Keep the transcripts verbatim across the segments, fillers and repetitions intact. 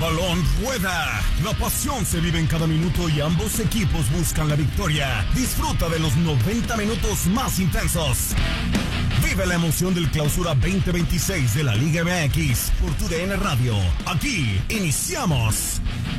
balón rueda. La pasión se vive en cada minuto y ambos equipos buscan la victoria. Disfruta de los noventa minutos más intensos. Vive la emoción del Clausura veinte veintiséis de la Liga M X por tu D N Radio. Aquí iniciamos.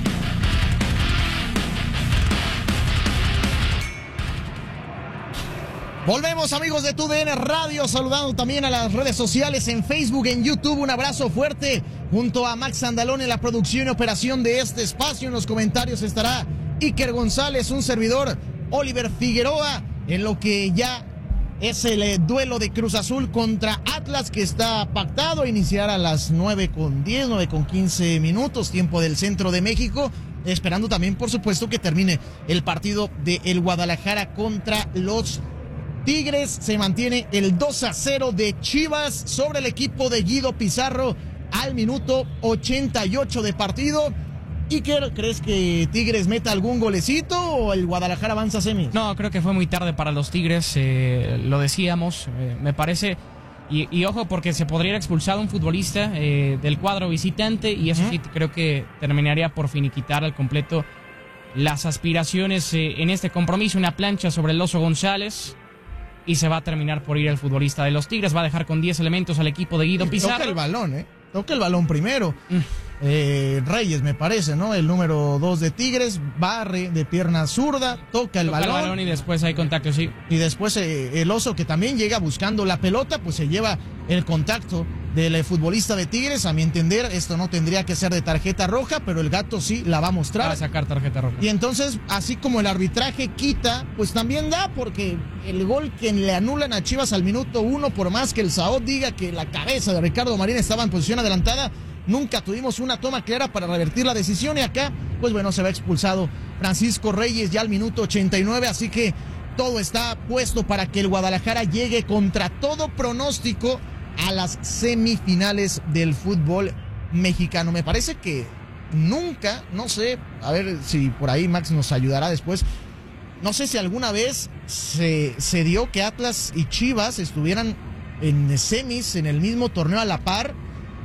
Volvemos, amigos de tu D N Radio, saludando también a las redes sociales en Facebook, en YouTube. Un abrazo fuerte junto a Max Andalón en la producción y operación de este espacio. En los comentarios estará Iker González, un servidor, Oliver Figueroa, en lo que ya es el duelo de Cruz Azul contra Atlas, que está pactado a iniciar a las nueve con diez, nueve con quince minutos, tiempo del centro de México. Esperando también, por supuesto, que termine el partido de el Guadalajara contra los Tigres. Se mantiene el dos a cero de Chivas sobre el equipo de Guido Pizarro al minuto ochenta y ocho de partido. Iker, ¿crees que Tigres meta algún golecito o el Guadalajara avanza a semis? No, creo que fue muy tarde para los Tigres, eh, lo decíamos, eh, me parece, y, y ojo porque se podría ir expulsado un futbolista eh, del cuadro visitante y eso uh-huh. sí creo que terminaría por finiquitar al completo las aspiraciones eh, en este compromiso. Una plancha sobre el Oso González y se va a terminar por ir el futbolista de los Tigres. Va a dejar con diez elementos al equipo de Guido Pizarro. Toca el balón, ¿eh? Toca el balón primero. Mm. Eh, Reyes, me parece, ¿no? El número dos de Tigres, barre de pierna zurda, toca el toca balón. el balón y después hay contacto, sí. Y después eh, el Oso, que también llega buscando la pelota, pues se lleva el contacto del eh, futbolista de Tigres. A mi entender, esto no tendría que ser de tarjeta roja, pero el gato sí la va a mostrar. Va a sacar tarjeta roja. Y entonces, así como el arbitraje quita, pues también da, porque el gol que le anulan a Chivas al minuto uno, por más que el Saot diga que la cabeza de Ricardo Marín estaba en posición adelantada, nunca tuvimos una toma clara para revertir la decisión y acá, pues bueno, se va expulsado Francisco Reyes ya al minuto ochenta y nueve, así que todo está puesto para que el Guadalajara llegue contra todo pronóstico a las semifinales del fútbol mexicano. Me parece que nunca, no sé, a ver si por ahí Max nos ayudará después, no sé si alguna vez se, se dio que Atlas y Chivas estuvieran en semis en el mismo torneo a la par.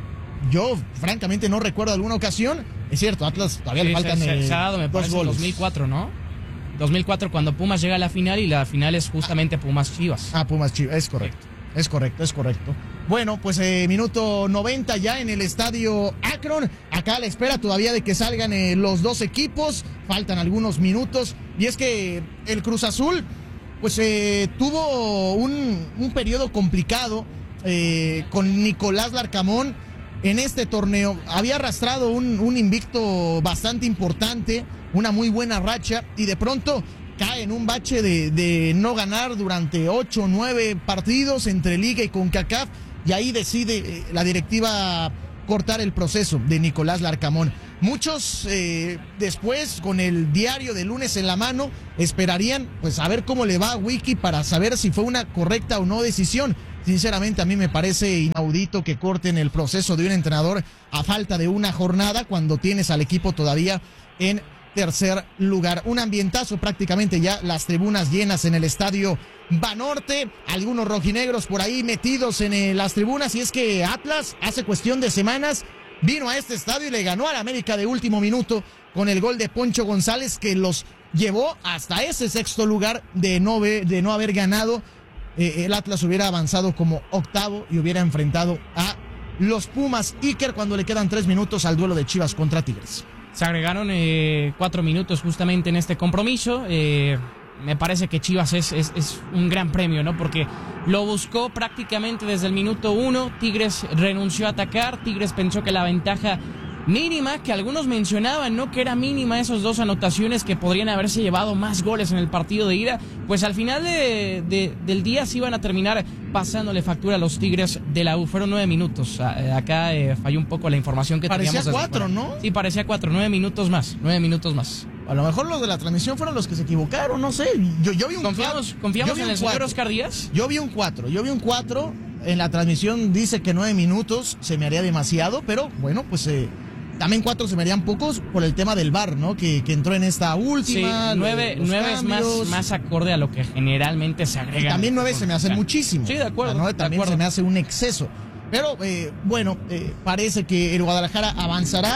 Yo, francamente, no recuerdo alguna ocasión. Es cierto, Atlas todavía sí, le faltan se, se, eh, se ha dado, me dos parece, goles. dos mil cuatro, ¿no? dos mil cuatro cuando Pumas llega a la final y la final es justamente Pumas-Chivas. Ah, Pumas-Chivas, es correcto. Sí. Es correcto, es correcto. Bueno, pues eh, minuto noventa ya en el estadio Akron. Acá a la espera todavía de que salgan eh, los dos equipos. Faltan algunos minutos. Y es que el Cruz Azul, pues eh, tuvo un, un periodo complicado eh, con Nicolás Larcamón. En este torneo había arrastrado un, un invicto bastante importante, una muy buena racha, y de pronto cae en un bache de, de no ganar durante ocho o nueve partidos entre Liga y CONCACAF, y ahí decide eh, la directiva cortar el proceso de Nicolás Larcamón. Muchos eh, después, con el diario de lunes en la mano, esperarían pues a ver cómo le va a Wiki para saber si fue una correcta o no decisión. Sinceramente, a mí me parece inaudito que corten el proceso de un entrenador a falta de una jornada cuando tienes al equipo todavía en tercer lugar. Un ambientazo, prácticamente ya las tribunas llenas en el estadio Banorte, algunos rojinegros por ahí metidos en eh, las tribunas, y es que Atlas hace cuestión de semanas vino a este estadio y le ganó al América de último minuto con el gol de Poncho González, que los llevó hasta ese sexto lugar de no, ve, de no haber ganado. Eh, el Atlas hubiera avanzado como octavo y hubiera enfrentado a los Pumas. Iker, cuando le quedan tres minutos al duelo de Chivas contra Tigres. Se agregaron eh, cuatro minutos justamente en este compromiso. Eh, me parece que Chivas es, es, es un gran premio, ¿no? Porque lo buscó prácticamente desde el minuto uno. Tigres renunció a atacar. Tigres pensó que la ventaja mínima, que algunos mencionaban, ¿no? Que era mínima esas dos anotaciones que podrían haberse llevado más goles en el partido de ida. Pues al final de, de, del día se iban a terminar pasándole factura a los Tigres de la U. Fueron nueve minutos. Acá eh, falló un poco la información que parecía teníamos. Parecía cuatro, ¿no? Sí, parecía cuatro. Nueve minutos más. Nueve minutos más. A lo mejor los de la transmisión fueron los que se equivocaron, no sé. Yo, yo vi un ¿Confiamos, cuatro. ¿confiamos vi en un el señor cuatro. Oscar Díaz? Yo vi un cuatro. Yo vi un cuatro. En la transmisión dice que nueve minutos se me haría demasiado, pero bueno, pues eh, también cuatro se me harían pocos por el tema del V A R, ¿no? Que, que entró en esta última. Sí, nueve, nueve es más, más acorde a lo que generalmente se agrega. Y también nueve se me hace muchísimo. Sí, de acuerdo. La nueve también de acuerdo. se me hace un exceso. Pero eh, bueno, eh, parece que el Guadalajara avanzará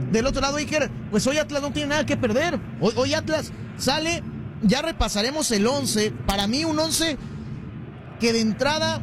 del otro lado, Iker, pues hoy Atlas no tiene nada que perder. Hoy, hoy Atlas sale, ya repasaremos el once. Para mí un once que de entrada,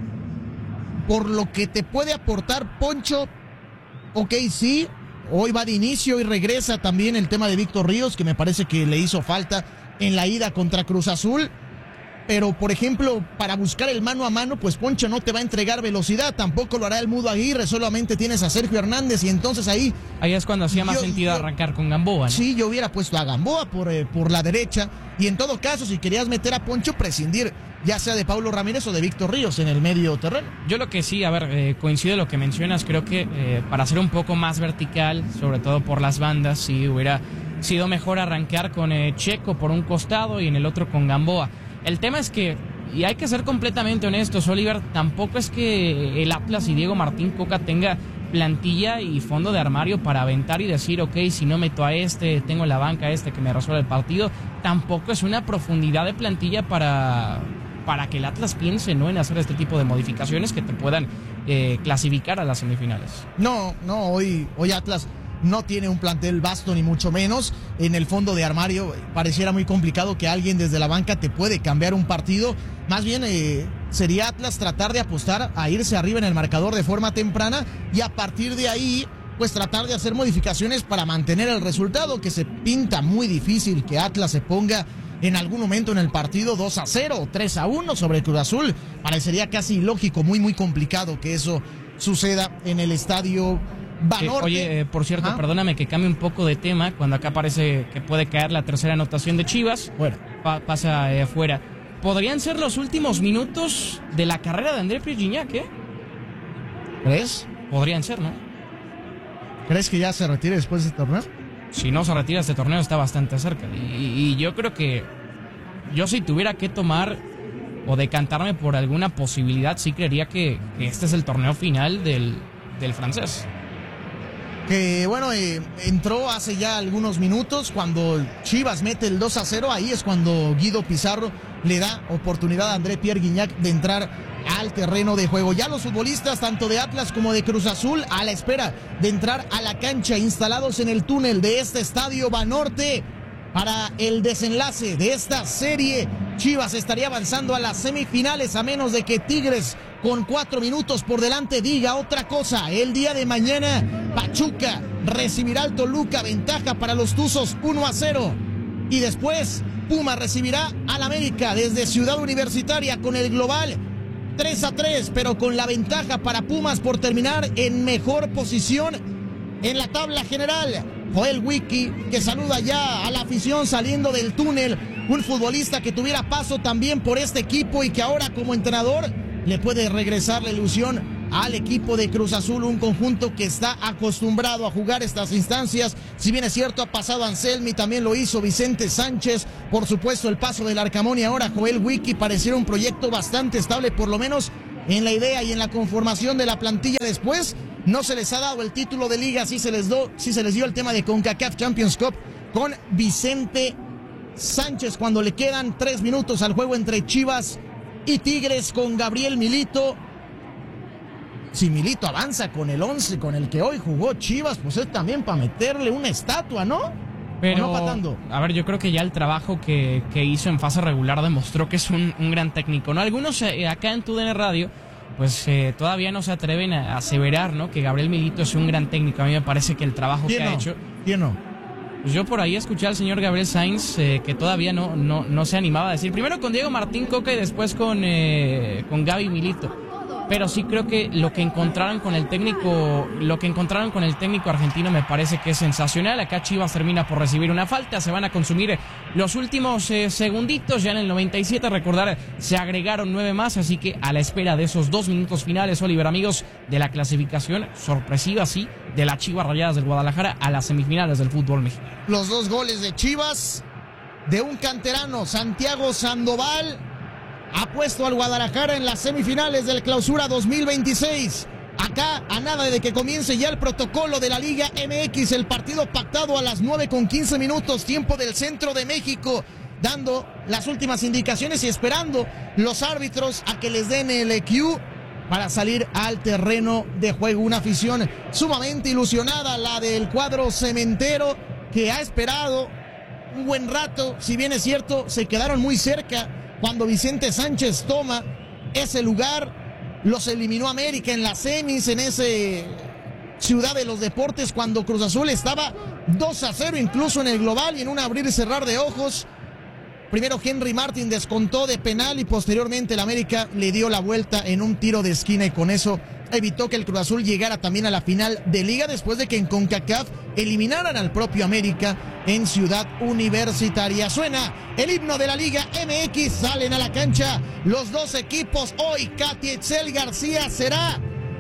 por lo que te puede aportar Poncho, ok, sí, hoy va de inicio y regresa también el tema de Víctor Ríos, que me parece que le hizo falta en la ida contra Cruz Azul. Pero, por ejemplo, para buscar el mano a mano, pues Poncho no te va a entregar velocidad, tampoco lo hará el Mudo Aguirre, solamente tienes a Sergio Hernández y entonces ahí... Ahí es cuando hacía más yo, sentido yo, arrancar con Gamboa, ¿no? Sí, yo hubiera puesto a Gamboa por, eh, por la derecha y en todo caso, si querías meter a Poncho, prescindir ya sea de Paulo Ramírez o de Víctor Ríos en el medio terreno. Yo lo que sí, a ver, eh, coincido en lo que mencionas, creo que eh, para ser un poco más vertical, sobre todo por las bandas, sí hubiera sido mejor arrancar con eh, Checo por un costado y en el otro con Gamboa. El tema es que, y hay que ser completamente honestos, Oliver, tampoco es que el Atlas y Diego Martín Coca tenga plantilla y fondo de armario para aventar y decir, ok, si no meto a este, tengo la banca este que me resuelve el partido. Tampoco es una profundidad de plantilla para, para que el Atlas piense, ¿no?, en hacer este tipo de modificaciones que te puedan eh, clasificar a las semifinales. No, no, hoy, hoy Atlas no tiene un plantel vasto ni mucho menos. En el fondo de armario pareciera muy complicado que alguien desde la banca te puede cambiar un partido. Más bien eh, sería Atlas tratar de apostar a irse arriba en el marcador de forma temprana y a partir de ahí pues tratar de hacer modificaciones para mantener el resultado, que se pinta muy difícil que Atlas se ponga en algún momento en el partido dos a cero o tres a uno sobre Cruz Azul. Parecería casi ilógico, muy muy complicado que eso suceda en el estadio Banorte. Eh, oye, eh, por cierto, ¿Ah? perdóname que cambie un poco de tema, cuando acá parece que puede caer la tercera anotación de Chivas, bueno. pa pasa eh, fuera. ¿Podrían ser los últimos minutos de la carrera de André Pierre Gignac, eh? ¿Crees? Podrían ser, ¿no? ¿Crees que ya se retire después de este torneo? Si no se retira este torneo está bastante cerca. Y, y yo creo que yo si tuviera que tomar o decantarme por alguna posibilidad, sí creería que, que este es el torneo final del, del francés. Que bueno, eh, entró hace ya algunos minutos cuando Chivas mete el dos a cero, ahí es cuando Guido Pizarro le da oportunidad a André Pierre Gignac de entrar al terreno de juego. Ya los futbolistas tanto de Atlas como de Cruz Azul a la espera de entrar a la cancha, instalados en el túnel de este estadio Banorte para el desenlace de esta serie. Chivas estaría avanzando a las semifinales a menos de que Tigres, con cuatro minutos por delante, diga otra cosa. El día de mañana Pachuca recibirá al Toluca, ventaja para los Tuzos uno a cero. Y después Puma recibirá al América desde Ciudad Universitaria con el global tres a tres, pero con la ventaja para Pumas por terminar en mejor posición en la tabla general. Joel Wiki, que saluda ya a la afición saliendo del túnel, un futbolista que tuviera paso también por este equipo y que ahora como entrenador le puede regresar la ilusión al equipo de Cruz Azul, un conjunto que está acostumbrado a jugar estas instancias. Si bien es cierto, ha pasado Anselmi, también lo hizo Vicente Sánchez, por supuesto el paso del Arcamón y ahora Joel Wiki. Pareciera un proyecto bastante estable, por lo menos en la idea y en la conformación de la plantilla. Después no se les ha dado el título de liga, sí se les, do, sí se les dio el tema de CONCACAF Champions Cup con Vicente Sánchez cuando le quedan tres minutos al juego entre Chivas y Tigres con Gabriel Milito. Si Milito avanza con el once con el que hoy jugó Chivas, pues es también para meterle una estatua, ¿no? Pero, ¿O no, Patando? A ver, yo creo que ya el trabajo que, que hizo en fase regular demostró que es un, un gran técnico, ¿no? Algunos eh, acá en Tu D N Radio, pues eh, todavía no se atreven a, a aseverar, ¿no?, que Gabriel Milito es un gran técnico. A mí me parece que el trabajo que no? ha hecho... ¿Quién no? Pues yo por ahí escuché al señor Gabriel Sainz eh, que todavía no, no, no se animaba a decir, primero con Diego Martín Coca y después con, eh, con Gaby Milito. Pero sí creo que lo que encontraron con el técnico, lo que encontraron con el técnico argentino me parece que es sensacional. Acá Chivas termina por recibir una falta, se van a consumir los últimos eh, segunditos, ya en el noventa y siete, recordar, se agregaron nueve más, así que a la espera de esos dos minutos finales, Oliver, amigos, de la clasificación sorpresiva, sí, de las Chivas Rayadas del Guadalajara a las semifinales del fútbol mexicano. Los dos goles de Chivas, de un canterano, Santiago Sandoval, ha puesto al Guadalajara en las semifinales del Clausura dos mil veintiséis. Acá, a nada de que comience ya el protocolo de la Liga M X, el partido pactado a las nueve con quince minutos, tiempo del centro de México, dando las últimas indicaciones y esperando los árbitros a que les den el E Q para salir al terreno de juego. Una afición sumamente ilusionada, la del cuadro cementero, que ha esperado un buen rato. Si bien es cierto, se quedaron muy cerca cuando Vicente Sánchez toma ese lugar. Los eliminó América en las semis, en ese Ciudad de los Deportes, cuando Cruz Azul estaba dos a cero incluso en el global, y en un abrir y cerrar de ojos, primero Henry Martin descontó de penal y posteriormente el América le dio la vuelta en un tiro de esquina, y con eso evitó que el Cruz Azul llegara también a la final de Liga, después de que en CONCACAF eliminaran al propio América en Ciudad Universitaria. Suena el himno de la Liga M X, salen a la cancha los dos equipos. Hoy Katy Etzel García será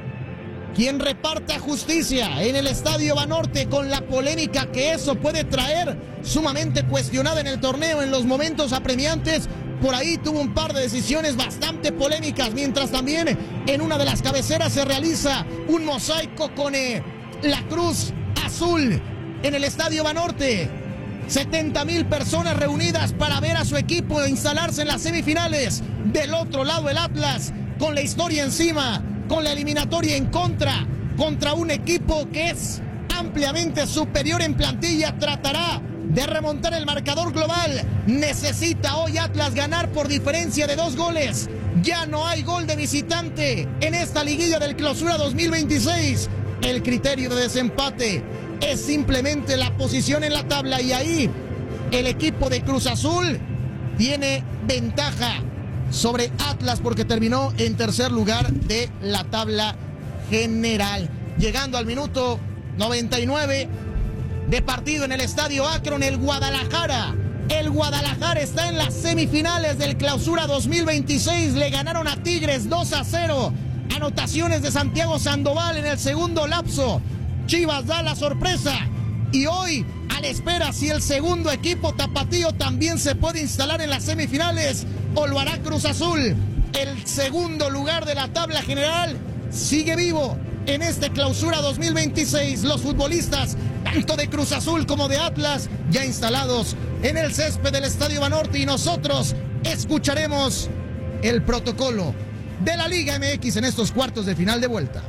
quien reparta justicia en el Estadio Banorte, con la polémica que eso puede traer, sumamente cuestionada en el torneo en los momentos apremiantes. Por ahí tuvo un par de decisiones bastante polémicas, mientras también en una de las cabeceras se realiza un mosaico con eh, la Cruz Azul en el Estadio Banorte. setenta mil personas reunidas para ver a su equipo instalarse en las semifinales. Del otro lado el Atlas, con la historia encima, con la eliminatoria en contra, contra un equipo que es ampliamente superior en plantilla, tratará de remontar el marcador global. Necesita hoy Atlas ganar por diferencia de dos goles. Ya no hay gol de visitante en esta liguilla del Clausura dos mil veintiséis. El criterio de desempate es simplemente la posición en la tabla, y ahí el equipo de Cruz Azul tiene ventaja sobre Atlas porque terminó en tercer lugar de la tabla general. Llegando al minuto noventa y nueve de partido en el Estadio Akron, el Guadalajara. El Guadalajara está en las semifinales del Clausura dos mil veintiséis. Le ganaron a Tigres dos a cero. Anotaciones de Santiago Sandoval en el segundo lapso. Chivas da la sorpresa. Y hoy, a la espera si el segundo equipo tapatío también se puede instalar en las semifinales o lo hará Cruz Azul. El segundo lugar de la tabla general sigue vivo en este Clausura dos mil veintiséis. Los futbolistas, tanto de Cruz Azul como de Atlas, ya instalados en el césped del Estadio Banorte, y nosotros escucharemos el protocolo de la Liga M X en estos cuartos de final de vuelta.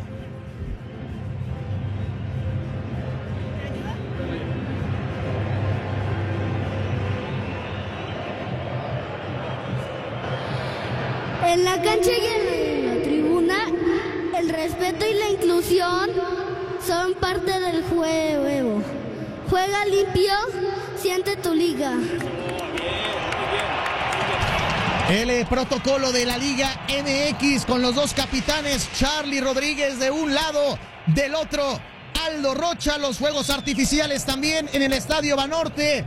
En la cancha y en la tribuna, el respeto y la inclusión son parte del juego. Juega limpio, siente tu liga. El eh, protocolo de la Liga M X, con los dos capitanes, Charly Rodríguez de un lado, del otro Aldo Rocha. Los fuegos artificiales también en el Estadio Banorte.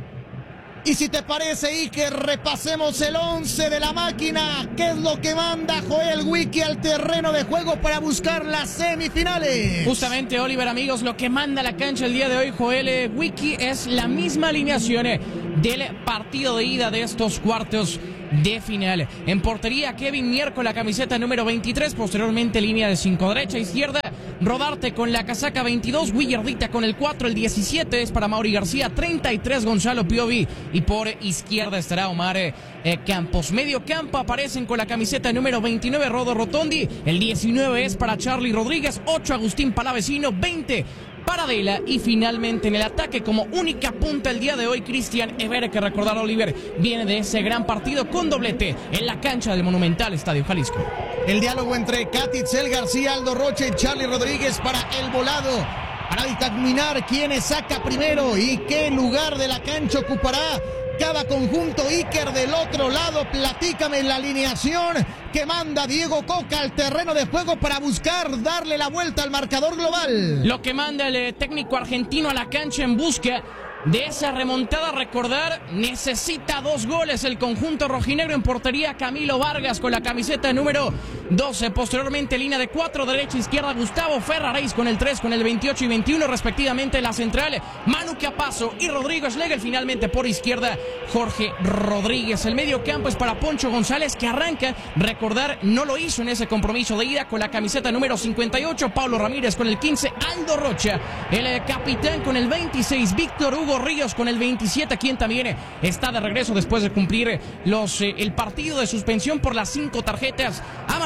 Y si te parece, Iker, repasemos el once de la máquina. ¿Qué es lo que manda Joel Wiki al terreno de juego para buscar las semifinales? Justamente, Oliver, amigos, lo que manda la cancha el día de hoy Joel Wiki es la misma alineación del partido de ida de estos cuartos de final. En portería, Kevin Mier con la camiseta número veintitrés, posteriormente línea de cinco, derecha, izquierda, Rodarte con la casaca veintidós, Willardita con el cuatro, el diecisiete es para Mauri García, treinta y tres Gonzalo Piovi, y por izquierda estará Omar eh, Campos. Medio campo aparecen con la camiseta número veintinueve Rodo Rotondi, el diecinueve es para Charly Rodríguez, ocho Agustín Palavecino, veinte Paradela, y finalmente en el ataque como única punta el día de hoy Cristian Ever, que recordar, Oliver, viene de ese gran partido con doblete en la cancha del Monumental Estadio Jalisco. El diálogo entre Katy Etzel García, Aldo Rocha y Charly Rodríguez para el volado, para determinar quién saca primero y qué lugar de la cancha ocupará cada conjunto. Iker, del otro lado, platícame la alineación que manda Diego Coca al terreno de juego para buscar darle la vuelta al marcador global. Lo que manda el técnico argentino a la cancha en busca de esa remontada. Recordar, necesita dos goles el conjunto rojinegro. En portería, Camilo Vargas con la camiseta número doce. Posteriormente, línea de cuatro, derecha, izquierda, Gustavo Ferraréis con el tres, con el veintiocho y veintiuno respectivamente. La central, Manu Capazo y Rodrigo Schlegel. Finalmente, por izquierda, Jorge Rodríguez. El medio campo es para Poncho González, que arranca. Recordar, no lo hizo en ese compromiso de ida con la camiseta número cincuenta y ocho. Pablo Ramírez con el quince, Aldo Rocha, el eh, capitán con el veintiséis, Víctor Hugo Ríos con el veintisiete, quien también está de regreso después de cumplir los eh, el partido de suspensión por las cinco tarjetas amarillas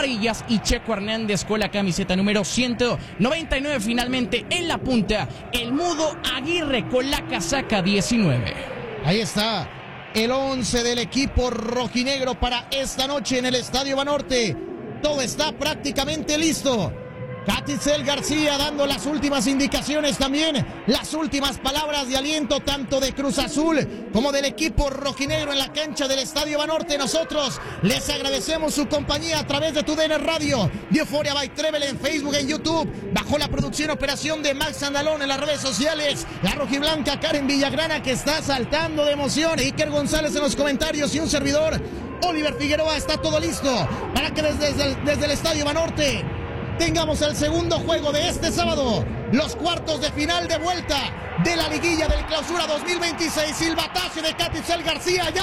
Caillas y Checo Hernández con la camiseta número ciento noventa y nueve. Finalmente en la punta, el Mudo Aguirre con la casaca diecinueve. Ahí está el once del equipo rojinegro para esta noche en el Estadio Banorte. Todo está prácticamente listo. Catitzel García dando las últimas indicaciones también, las últimas palabras de aliento tanto de Cruz Azul como del equipo rojinegro en la cancha del Estadio Banorte. Nosotros les agradecemos su compañía a través de TUDN Radio, de Euforia by Trevel en Facebook, en YouTube, bajo la producción y operación de Max Andalón en las redes sociales, la rojiblanca Karen Villagrana que está saltando de emoción, Iker González en los comentarios y un servidor, Oliver Figueroa. Está todo listo para que desde, desde, el, desde el Estadio Banorte tengamos el segundo juego de este sábado, los cuartos de final de vuelta de la liguilla del Clausura dos mil veintiséis. Silbatazo de Catitzel García, ¡ya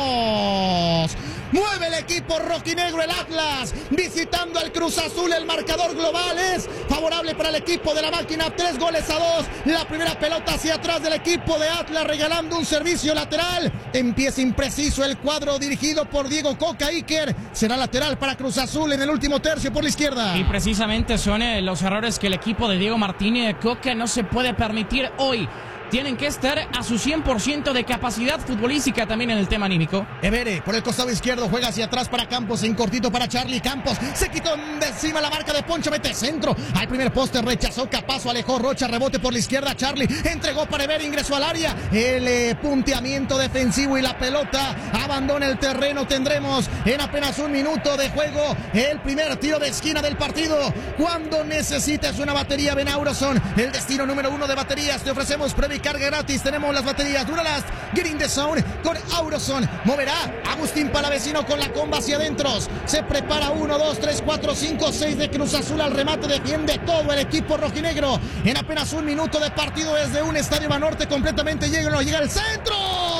vamos! Mueve el equipo rojinegro, el Atlas, visitando al Cruz Azul. El marcador global es favorable para el equipo de la máquina, tres goles a dos. La primera pelota hacia atrás del equipo de Atlas, regalando un servicio lateral. Empieza impreciso el cuadro dirigido por Diego Coca. Iker será lateral para Cruz Azul en el último tercio por la izquierda. Y precisamente son eh, los errores que el equipo de Diego Martínez de Coca no se puede permitir hoy. Tienen que estar a su cien por ciento de capacidad futbolística también en el tema anímico. Evere por el costado izquierdo juega hacia atrás para Campos, en cortito para Charlie. Campos se quitó de encima la marca de Poncho, mete centro al primer poste, rechazó Capazo, alejó Rocha, rebote por la izquierda. Charlie entregó para Evere, ingresó al área. El eh, punteamiento defensivo y la pelota abandona el terreno. Tendremos en apenas un minuto de juego el primer tiro de esquina del partido. Cuando necesites una batería, ven a Auroson, el destino número uno de baterías. Te ofrecemos previa y carga gratis. Tenemos las baterías Duralast, Get in the Zone con Auroson. Moverá Agustín Palavecino con la comba hacia adentro. Se prepara uno, dos, tres, cuatro, cinco, seis de Cruz Azul al remate. Defiende todo el equipo rojinegro. En apenas un minuto de partido desde un Estadio Banorte completamente lleno. Llega el centro.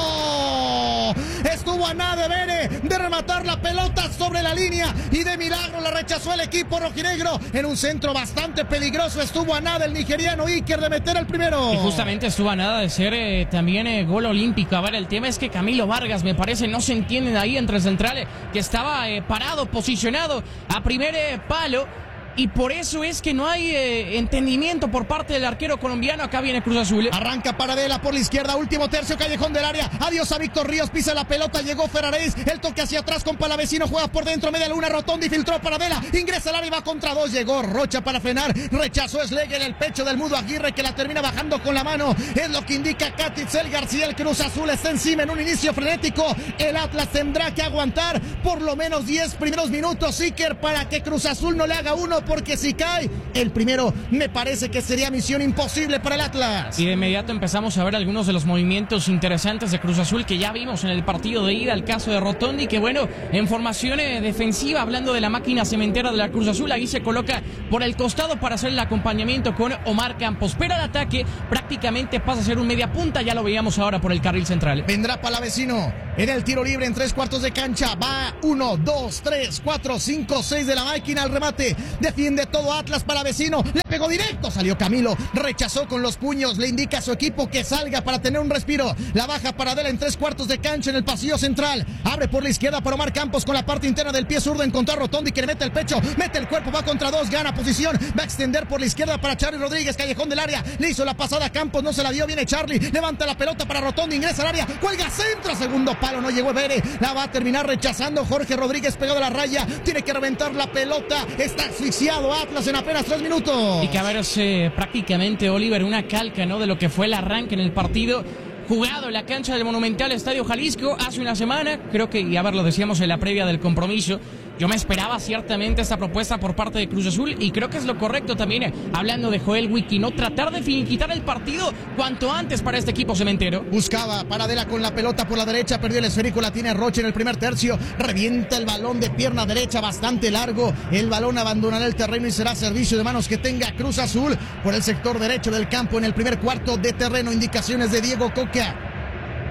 Estuvo a nada de Vere de rematar la pelota sobre la línea y de milagro la rechazó el equipo rojinegro en un centro bastante peligroso. Estuvo a nada el nigeriano Iker de meter el primero. Y justamente estuvo a nada de ser eh, también eh, gol olímpico. A ver, el tema es que Camilo Vargas, me parece, no se entienden ahí entre centrales, que estaba eh, parado, posicionado a primer eh, palo. Y por eso es que no hay eh, entendimiento por parte del arquero colombiano. Acá viene Cruz Azul. Arranca Paradela por la izquierda, último tercio, callejón del área. Adiós a Víctor Ríos, pisa la pelota, llegó Ferraréis. El toque hacia atrás con Palavecino, juega por dentro, media luna, Rotondi y filtró Paradela. Ingresa al área y va contra dos. Llegó Rocha para frenar, rechazó Schlegel, el pecho del Mudo Aguirre que la termina bajando con la mano. Es lo que indica Catitzel García. El Cruz Azul está encima en un inicio frenético. El Atlas tendrá que aguantar por lo menos diez primeros minutos, Iker, para que Cruz Azul no le haga uno, porque si cae el primero me parece que sería misión imposible para el Atlas. Y de inmediato empezamos a ver algunos de los movimientos interesantes de Cruz Azul que ya vimos en el partido de ida. El caso de Rotondi, que bueno, en formación eh, defensiva, hablando de la máquina cementera de la Cruz Azul, ahí se coloca por el costado para hacer el acompañamiento con Omar Campos, pero el ataque prácticamente pasa a ser un media punta. Ya lo veíamos ahora por el carril central. Vendrá Palavecino en el tiro libre en tres cuartos de cancha. Va uno, dos, tres, cuatro, cinco, seis de la máquina al remate. Defiende todo Atlas. Palavecino le pegó directo, salió Camilo, rechazó con los puños, le indica a su equipo que salga para tener un respiro. La baja Paradela en tres cuartos de cancha en el pasillo central. Abre por la izquierda para Omar Campos con la parte interna del pie zurdo. Encontró a Rotondi que le mete el pecho, mete el cuerpo, va contra dos, gana posición, va a extender por la izquierda para Charlie Rodríguez, callejón del área. Le hizo la pasada a Campos, no se la dio, viene Charlie, levanta la pelota para Rotondi, ingresa al área, cuelga centro, segundo palo, no llegó Evere, la va a terminar rechazando Jorge Rodríguez pegado a la raya, tiene que reventar la pelota, está asfixiado Atlas en apenas tres minutos. Y que a ver, eh, prácticamente, Oliver, una calca, ¿no?, de lo que fue el arranque en el partido jugado en la cancha del Monumental Estadio Jalisco hace una semana. Creo que, y a ver, lo decíamos en la previa del compromiso, yo me esperaba ciertamente esta propuesta por parte de Cruz Azul, y creo que es lo correcto también, eh, hablando de Joel Wiki, no tratar de finiquitar el partido cuanto antes para este equipo cementero. Buscaba Paradela con la pelota por la derecha, perdió el esférico, la tiene Rocha en el primer tercio, revienta el balón de pierna derecha bastante largo, el balón abandonará el terreno y será servicio de manos que tenga Cruz Azul por el sector derecho del campo en el primer cuarto de terreno. Indicaciones de Diego Coca.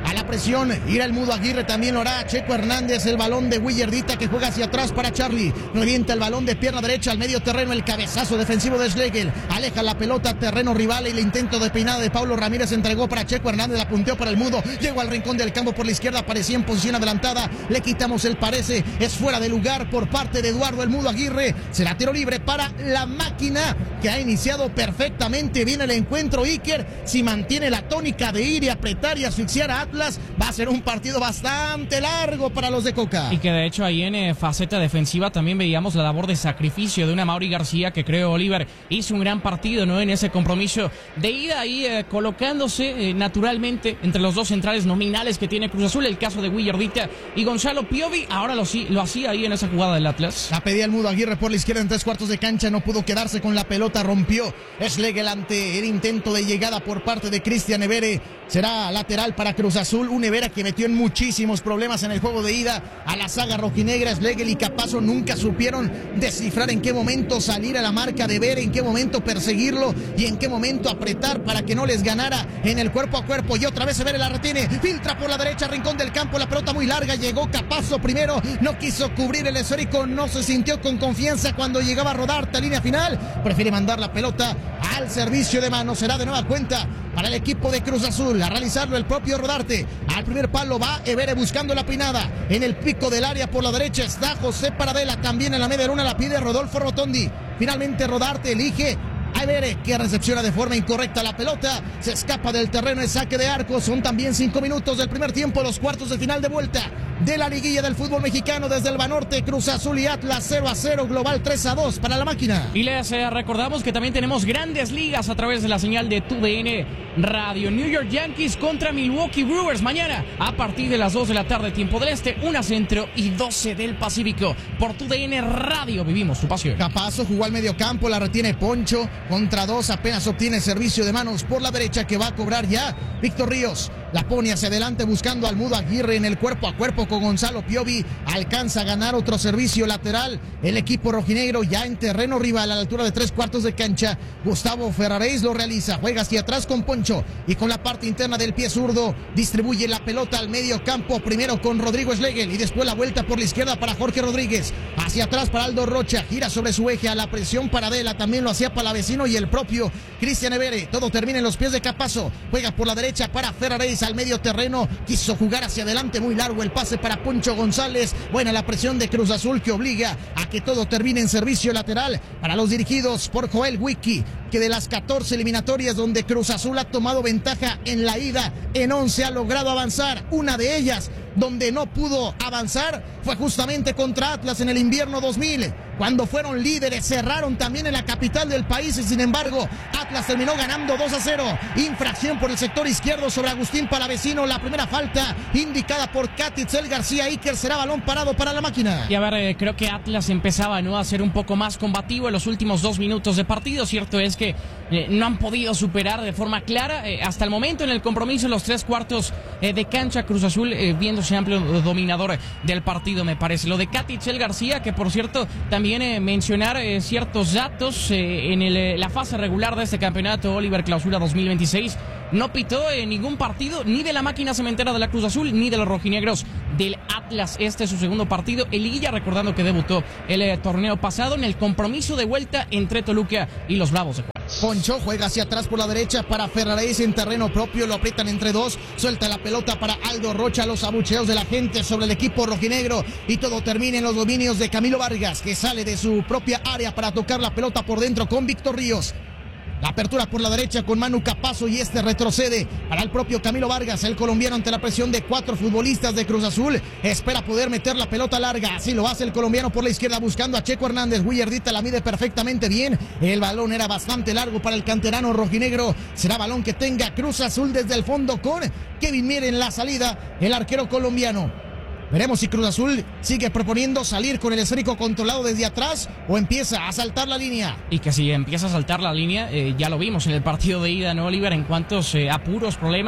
a la presión, irá el Mudo Aguirre, también lo hará Checo Hernández, el balón de Willardita que juega hacia atrás para Charlie, revienta el balón de pierna derecha al medio terreno, el cabezazo defensivo de Schlegel, aleja la pelota a terreno rival, el intento de peinada de Paulo Ramírez entregó para Checo Hernández, la punteó para el Mudo, llegó al rincón del campo por la izquierda, aparecía en posición adelantada, le quitamos el parece, es fuera de lugar por parte de Eduardo el Mudo Aguirre, será tiro libre para la máquina que ha iniciado perfectamente bien el encuentro. Iker, si mantiene la tónica de ir y apretar y asfixiar a Atlas, va a ser un partido bastante largo para los de Coca. Y que de hecho ahí en eh, faceta defensiva también veíamos la labor de sacrificio de una Mauri García que creo Oliver hizo un gran partido, ¿no? En ese compromiso de ida ahí eh, colocándose eh, naturalmente entre los dos centrales nominales que tiene Cruz Azul, el caso de Willardita y Gonzalo Piovi, ahora lo, lo hacía ahí en esa jugada del Atlas. La pedía el Mudo Aguirre por la izquierda en tres cuartos de cancha, no pudo quedarse con la pelota, rompió Schlegel ante el intento de llegada por parte de Cristian Evere, será lateral para Cruz Azul, un Evere que metió en muchísimos problemas en el juego de ida a la saga rojinegra. Schlegel y Capazo nunca supieron descifrar en qué momento salir a la marca de Evere, en qué momento perseguirlo y en qué momento apretar para que no les ganara en el cuerpo a cuerpo, y otra vez Evere la retiene, filtra por la derecha, rincón del campo, la pelota muy larga, llegó Capazo primero, no quiso cubrir el esférico, no se sintió con confianza cuando llegaba a Rodarte a línea final, prefiere mandar la pelota al servicio de mano, será de nueva cuenta para el equipo de Cruz Azul, a realizarlo el propio Rodarte, al primer palo va Evere buscando la peinada, en el pico del área por la derecha está José Paradela, también en la media luna la pide Rodolfo Rotondi, finalmente Rodarte elige a Evere, que recepciona de forma incorrecta la pelota, se escapa del terreno en saque de arco, son también cinco minutos del primer tiempo, los cuartos de final de vuelta de la liguilla del fútbol mexicano desde el Banorte, Cruz Azul y Atlas cero a cero, global tres a dos para la máquina. Y les eh, recordamos que también tenemos grandes ligas a través de la señal de Tu D N Radio. New York Yankees contra Milwaukee Brewers mañana a partir de las dos de la tarde, tiempo del este, una centro y doce del Pacífico. Por Tu D N Radio vivimos tu pasión. Capazo jugó al medio campo, la retiene Poncho, contra dos, apenas obtiene servicio de manos por la derecha que va a cobrar ya Víctor Ríos. La pone hacia adelante buscando al Mudo Aguirre en el cuerpo a cuerpo con Gonzalo Piovi. Alcanza a ganar otro servicio lateral. El equipo rojinegro ya en terreno rival a la altura de tres cuartos de cancha. Gustavo Ferraréis lo realiza. Juega hacia atrás con Poncho y con la parte interna del pie zurdo distribuye la pelota al medio campo. Primero con Rodrigo Schlegel y después la vuelta por la izquierda para Jorge Rodríguez. Hacia atrás para Aldo Rocha. Gira sobre su eje a la presión para Adela. También lo hacía Palavecino y el propio Cristian Evere. Todo termina en los pies de Capazo. Juega por la derecha para Ferraréis al medio terreno, quiso jugar hacia adelante, muy largo el pase para Poncho González, buena la presión de Cruz Azul que obliga a que todo termine en servicio lateral para los dirigidos por Joel Wiki, que de las catorce eliminatorias donde Cruz Azul ha tomado ventaja en la ida, en once ha logrado avanzar, una de ellas donde no pudo avanzar fue justamente contra Atlas en el invierno dos mil, cuando fueron líderes, cerraron también en la capital del país y sin embargo Atlas terminó ganando dos a cero, infracción por el sector izquierdo sobre Agustín Palavecino, la primera falta indicada por Catitzel García. Iker, será balón parado para la máquina. Y a ver, eh, creo que Atlas empezaba, ¿no?, a ser un poco más combativo en los últimos dos minutos de partido, cierto es que eh, no han podido superar de forma clara eh, hasta el momento en el compromiso los tres cuartos eh, de cancha, Cruz Azul eh, viéndose amplio dominador del partido, me parece. Lo de Catitzel García, que por cierto también eh, mencionar eh, ciertos datos eh, en el, eh, la fase regular de este campeonato Oliver Clausura dos mil veintiséis, no pitó en ningún partido ni de la máquina cementera de la Cruz Azul ni de los rojinegros del Atlas. Este es su segundo partido en liguilla, recordando que debutó el eh, torneo pasado en el compromiso de vuelta entre Toluca y los Bravos de Juárez. Poncho juega hacia atrás por la derecha para Ferraréis en terreno propio, lo aprietan entre dos, suelta la pelota para Aldo Rocha, los abucheos de la gente sobre el equipo rojinegro y todo termina en los dominios de Camilo Vargas, que sale de su propia área para tocar la pelota por dentro con Víctor Ríos. La apertura por la derecha con Manu Capazo y este retrocede para el propio Camilo Vargas, el colombiano ante la presión de cuatro futbolistas de Cruz Azul, espera poder meter la pelota larga, así lo hace el colombiano por la izquierda buscando a Checo Hernández. Willardita la mide perfectamente bien, el balón era bastante largo para el canterano rojinegro, será balón que tenga Cruz Azul desde el fondo con Kevin Mier en la salida, el arquero colombiano. Veremos si Cruz Azul sigue proponiendo salir con el esférico controlado desde atrás o empieza a saltar la línea. Y que si empieza a saltar la línea, eh, ya lo vimos en el partido de ida, ¿no, Oliver? En cuantos eh, apuros, problemas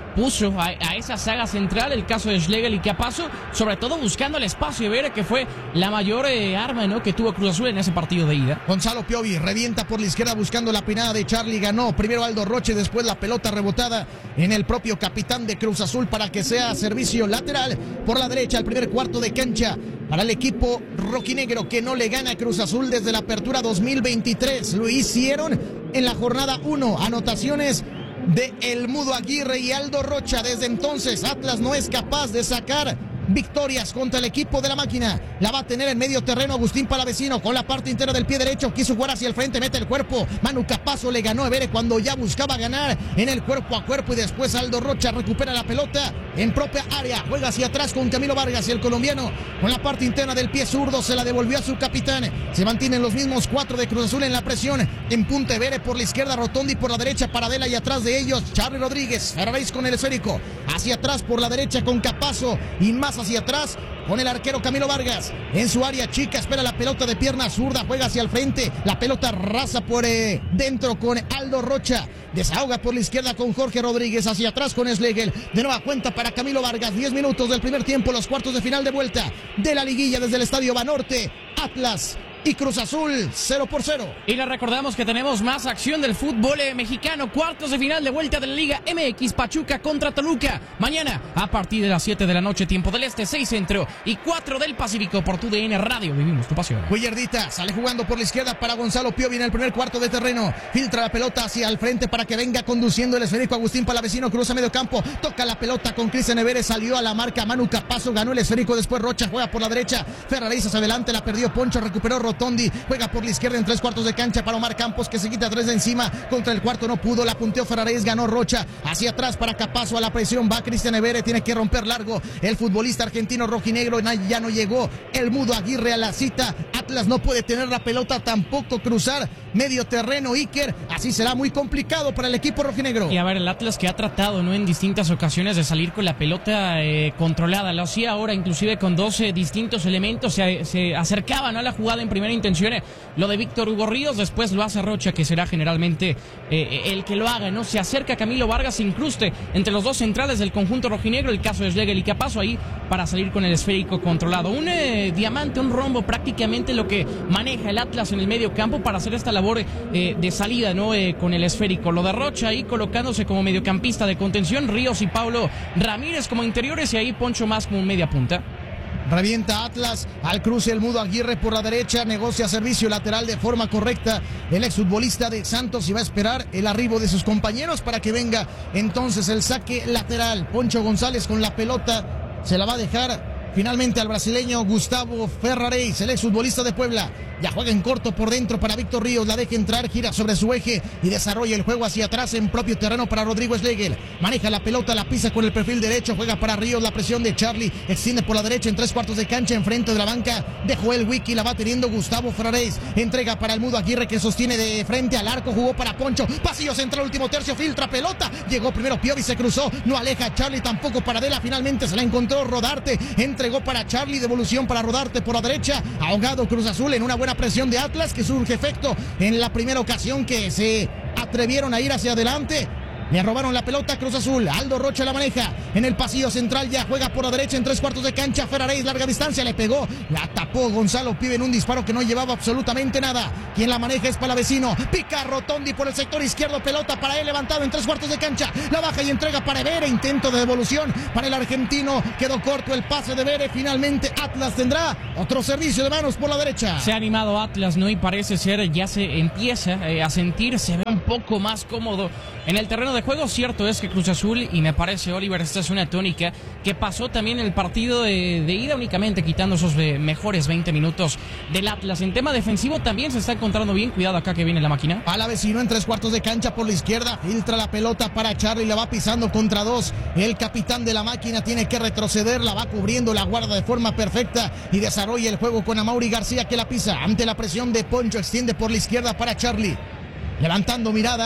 puso a, a esa saga central, el caso de Schlegel y Capasso, sobre todo buscando el espacio de Vera, que fue la mayor eh, arma, ¿no?, que tuvo Cruz Azul en ese partido de ida. Gonzalo Piovi revienta por la izquierda buscando la pinada de Charlie, ganó primero Aldo Rocha, después la pelota rebotada en el propio capitán de Cruz Azul para que sea servicio lateral por la derecha, el primer cuarto de cancha para el equipo rojinegro, que no le gana a Cruz Azul desde la apertura dos mil veintitrés. Lo hicieron en la jornada uno, anotaciones de El Mudo Aguirre y Aldo Rocha. Desde entonces Atlas no es capaz de sacar victorias contra el equipo de la máquina. La va a tener en medio terreno Agustín Palavecino con la parte interna del pie derecho, quiso jugar hacia el frente, mete el cuerpo, Manu Capasso le ganó a Evere cuando ya buscaba ganar en el cuerpo a cuerpo, y después Aldo Rocha recupera la pelota en propia área, juega hacia atrás con Camilo Vargas, y el colombiano con la parte interna del pie zurdo se la devolvió a su capitán. Se mantienen los mismos cuatro de Cruz Azul en la presión, en punta Evere por la izquierda, Rotondi por la derecha, Paradela, y atrás de ellos Charly Rodríguez. Ferraréis con el esférico hacia atrás por la derecha con Capasso, y más hacia atrás con el arquero Camilo Vargas en su área chica, espera la pelota de pierna zurda, juega hacia el frente, la pelota raza por eh, dentro con Aldo Rocha, desahoga por la izquierda con Jorge Rodríguez, hacia atrás con Schlegel, de nueva cuenta para Camilo Vargas. Diez minutos del primer tiempo, los cuartos de final de vuelta de la liguilla desde el Estadio Banorte. Atlas y Cruz Azul cero por cero. Y les recordamos que tenemos más acción del fútbol eh, mexicano. Cuartos de final de vuelta de la Liga M X, Pachuca contra Toluca. Mañana a partir de las siete de la noche, tiempo del Este, seis Centro y cuatro del Pacífico, por tu D N Radio. Vivimos tu pasión. Guillardita sale jugando por la izquierda para Gonzalo Piovi en el primer cuarto de terreno. Filtra la pelota hacia el frente para que venga conduciendo el esférico Agustín Palavecino. Cruza medio campo, toca la pelota con Cristian Evere, salió a la marca Manu Capasso, ganó el esférico. Después Rocha juega por la derecha. Ferraréis hacia adelante, la perdió Poncho, recuperó Rotondi. Juega por la izquierda en tres cuartos de cancha para Omar Campos, que se quita tres de encima. Contra el cuarto no pudo, la punteó Ferraréis, ganó Rocha. Hacia atrás para Capasso, a la presión va Cristian Evere, tiene que romper largo el futbolista argentino rojinegro. Ya no llegó El Mudo Aguirre a la cita. Atlas no puede tener la pelota, tampoco cruzar medio terreno Iker. Así será muy complicado para el equipo rojinegro. Y a ver, el Atlas, que ha tratado, ¿no?, en distintas ocasiones de salir con la pelota eh, controlada. Lo hacía ahora inclusive con doce distintos elementos. Se, se acercaba, ¿no?, a la jugada en primera intención. Lo de Víctor Hugo Ríos, después lo hace Rocha, que será generalmente eh, el que lo haga, ¿no? Se acerca Camilo Vargas, se incruste entre los dos centrales del conjunto rojinegro, el caso de Schlegel y Capasso, ahí para salir con el esférico controlado. Un eh, diamante, un rombo, prácticamente lo que maneja el Atlas en el medio campo para hacer esta labor eh, de salida, ¿no?, eh, con el esférico. Lo de Rocha ahí colocándose como mediocampista de contención, Ríos y Paulo Ramírez como interiores, y ahí Poncho más como media punta. Revienta Atlas al cruce El Mudo Aguirre por la derecha, negocia servicio lateral de forma correcta el exfutbolista de Santos, y va a esperar el arribo de sus compañeros para que venga entonces el saque lateral. Poncho González con la pelota, se la va a dejar finalmente al brasileño Gustavo Ferraréis, el exfutbolista de Puebla. Ya juega en corto por dentro para Víctor Ríos, la deja entrar, gira sobre su eje y desarrolla el juego hacia atrás en propio terreno para Rodrigo Schlegel. Maneja la pelota, la pisa con el perfil derecho, juega para Ríos, la presión de Charly, extiende por la derecha en tres cuartos de cancha, enfrente de la banca de Joel Wiki, la va teniendo Gustavo Ferraréis. Entrega para el Mudo Aguirre, que sostiene de frente al arco, jugó para Poncho, pasillo central, último tercio, filtra pelota, llegó primero Piovi, se cruzó, no aleja a Charly, tampoco Paradela, finalmente se la encontró Rodarte, entregó para Charly, devolución para Rodarte por la derecha, ahogado Cruz Azul en una buena presión de Atlas, que surge efecto en la primera ocasión que se atrevieron a ir hacia adelante. Le robaron la pelota Cruz Azul. Aldo Rocha la maneja en el pasillo central, ya juega por la derecha en tres cuartos de cancha. Ferraréis, larga distancia, le pegó, la tapó Gonzalo Piovi en un disparo que no llevaba absolutamente nada. Quien la maneja es Palavecino, pica Rotondi por el sector izquierdo, pelota para él, levantado en tres cuartos de cancha, la baja y entrega para Evere, intento de devolución para el argentino, quedó corto el pase de Evere. Finalmente Atlas tendrá otro servicio de manos por la derecha. Se ha animado Atlas, ¿no?, y parece ser, ya se empieza eh, a sentir, se ve un poco más cómodo en el terreno de juego. Cierto es que Cruz Azul, y me parece, Oliver, esta es una tónica que pasó también el partido de, de ida, únicamente quitando esos eh, mejores veinte minutos del Atlas. En tema defensivo también se está encontrando bien. Cuidado acá que viene la máquina. Palavecino en tres cuartos de cancha por la izquierda, filtra la pelota para Charly, la va pisando contra dos. El capitán de la máquina tiene que retroceder, la va cubriendo, la guarda de forma perfecta y desarrolla el juego con Amaury García, que la pisa ante la presión de Poncho, extiende por la izquierda para Charly, levantando mirada.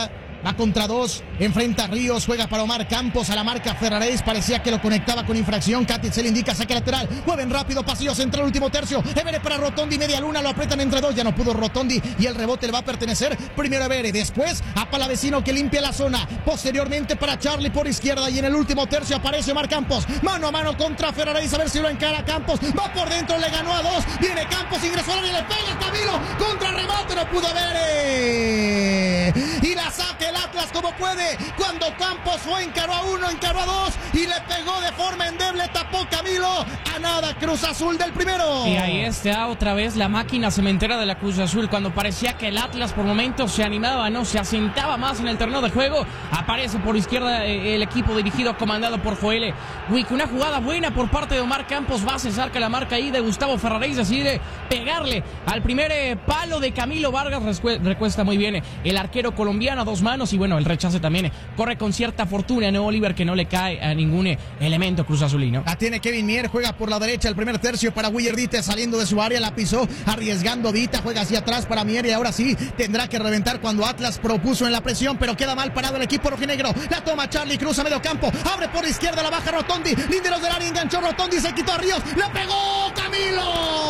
va contra dos, enfrenta a Ríos, juega para Omar Campos, a la marca Ferraréis, parecía que lo conectaba con infracción. Katic se le indica saque lateral, mueven rápido, pasillo central, último tercio, Evere para Rotondi, media luna, lo apretan entre dos, ya no pudo Rotondi y el rebote le va a pertenecer primero a Evere, después a Palavecino que limpia la zona, posteriormente para Charlie por izquierda y en el último tercio aparece Omar Campos, mano a mano contra Ferraréis, a ver si lo encara Campos, va por dentro, le ganó a dos, viene Campos, ingresó al área, le pega Camilo, contra remate, no pudo Evere, y la saca el Atlas como puede, cuando Campos fue, encaró a uno, encaró a dos y le pegó de forma endeble, tapó Camilo, a nada Cruz Azul del primero. Y ahí está otra vez la máquina cementera de la Cruz Azul, cuando parecía que el Atlas por momentos se animaba, no se asentaba más en el terreno de juego, aparece por izquierda eh, el equipo dirigido, comandado por Joel Wick, una jugada buena por parte de Omar Campos, va a cesar que la marca ahí de Gustavo Ferraréis, decide pegarle al primer eh, palo de Camilo Vargas, recuesta muy bien el arquero colombiano a dos manos y bueno, el rechace también corre con cierta fortuna, ¿no, Oliver? Que no le cae a ningún elemento Cruz Azulino. La tiene Kevin Mier, juega por la derecha el primer tercio para Willer Dite, saliendo de su área, la pisó, arriesgando Dita, juega hacia atrás para Mier y ahora sí tendrá que reventar cuando Atlas propuso en la presión, pero queda mal parado el equipo rojinegro, la toma Charlie, cruza medio campo, abre por izquierda, la baja Rotondi, linderos del área, enganchó Rotondi, se quitó a Ríos, le pegó Camilo,